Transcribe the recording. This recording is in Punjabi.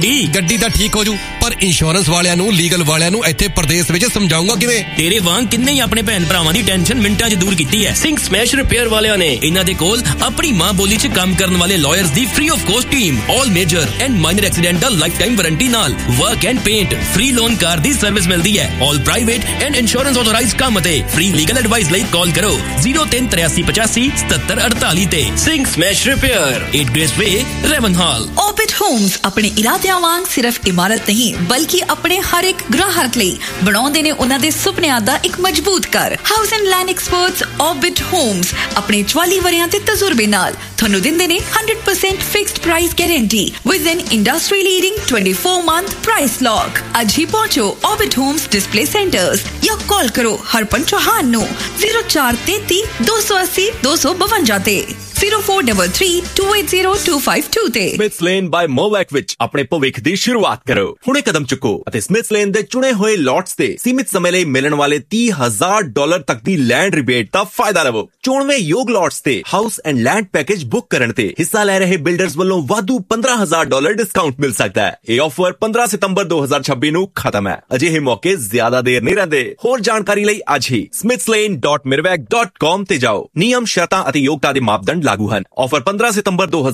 ਗੱਡੀ ਤਾਂ ਠੀਕ ਹੋ ਜੂ, ਪਰ ਇੰਸ਼ੋਰੈਂਸ ਵਾਲਿਆਂ ਨੂੰ, ਲੀਗਲ ਵਾਲਿਆਂ ਨੂੰ ਇੱਥੇ ਪ੍ਰਦੇਸ਼ ਵਿੱਚ ਸਮਝਾਉਂਗਾ ਕਿਵੇਂ? ਤੇਰੇ ਵਾਂਗ ਕਿੰਨੇ ਹੀ ਆਪਣੇ ਭੈਣ ਭਰਾਵਾਂ ਦੀ ਟੈਨਸ਼ਨ ਮਿੰਟਾਂ 'ਚ ਦੂਰ ਕੀਤੀ ਹੈ ਸਿੰਘ ਸਮੈਸ਼ ਰਿਪੇਅਰ ਵਾਲਿਆਂ ਨੇ। ਇਹਨਾਂ ਦੇ ਕੋਲ ਆਪਣੀ ਮਾਂ ਬੋਲੀ 'ਚ ਕੰਮ ਕਰਨ ਵਾਲੇ lawyers the free of cost team, all major and minor accidental life time warranty ਨਾਲ work and paint, free loan car the service ਮਿਲਦੀ ਹੈ। ਆਲ ਪ੍ਰਾਈਵੇਟ ਐਂਡ ਇੰਸ਼ੋਰੈਂਸ ਆਥੋਰਾਈਜ਼ਡ ਕੰਮ ਅਤੇ ਫ੍ਰੀ ਲੀਗਲ ਐਡਵਾਈਸ ਲਈ ਕਾਲ ਕਰੋ 0383857748 ਤੇ। ਸਿੰਘ ਸਮੈਸ਼ ਰਿਪੇਅਰ, 8 ਗ੍ਰੇਸ ਵੇ, ਰੈਵਨਹਾਲ। ऑर्बिट होम्स अपने इरादिਆਂ ਵਾਂਗ सिर्फ इमारत नहीं बल्कि अपने हर एक ग्राहक ਲਈ ਬਣਾਉਂਦੇ ਨੇ ਉਹਨਾਂ ਦੇ ਸੁਪਨਿਆਂ ਦਾ ਇੱਕ ਮਜ਼ਬੂਤ ਘਰ। House and land experts orbit Holmes ਆਪਣੇ 44 ਵਰਿਆਂ ਦੇ ਤਜਰਬੇ ਨਾਲ ਤੁਹਾਨੂੰ ਦਿੰਦੇ ਨੇ 100% fixed price guarantee with N industry leading 24 month price lock. ਅੱਜ ਹੀ ਪਹੁੰਚੋ ऑर्बिट होम्स डिस्प्ले सेंटर्स ਜਾਂ ਕਾਲ ਕਰੋ ਹਰਪਨ ਚੌਹਾਨ ਨੂੰ 0433 280 252 ਤੇ 0433280252 ਤੇ। ਸਮਿਥਸ ਲੇਨ ਬਾਈ ਮੋਵੈਕ ਵਿੱਚ ਆਪਣੇ ਭਵਿੱਖ ਦੀ ਸ਼ੁਰੂਆਤ ਕਰੋ। ਹੁਣੇ ਕਦਮ ਚੁੱਕੋ ਅਤੇ ਸਮਿਥਸ ਲੇਨ ਦੇ ਚੁਣੇ ਹੋਏ ਲੋਟਸ ਤੇ ਸੀਮਿਤ ਸਮੇਂ ਲਈ ਮਿਲਣ ਵਾਲੇ $30,000 ਤੱਕ ਦੀ ਲੈਂਡ ਰਿਬੇਟ ਦਾ ਫਾਇਦਾ ਲਵੋ। ਚੁਣਵੇਂ ਯੋਗ ਲੋਟਸ ਤੇ house and land package book ਕਰਨ ਤੇ ਹਿੱਸਾ ਲੈ ਰਹੇ ਬਿਲਡਰਸ ਵੱਲੋਂ ਵਾਧੂ $15,000 ਡਿਸਕਾਊਂਟ ਮਿਲ ਸਕਦਾ ਹੈ। ਇਹ ਆਫਰ 15 ਸਤੰਬਰ 2026 ਨੂੰ ਖਤਮ ਹੈ। ਅਜਿਹੇ ਮੌਕੇ ਜ਼ਿਆਦਾ ਦੇਰ ਨਹੀਂ ਰਹਿੰਦੇ। ਹੋਰ ਜਾਣਕਾਰੀ ਲਈ ਅੱਜ ਹੀ smithslane.mirwak.com ਤੇ ਜਾਓ। ਨਿਯਮ, ਸ਼ਰਤਾਂ ਅਤੇ ਯੋਗਤਾ ਦੇ ਮਾਪਦੰਡ ਲਾਗੂ ਹਨ। ਆਫਰ 15 ਸਤੰਬਰ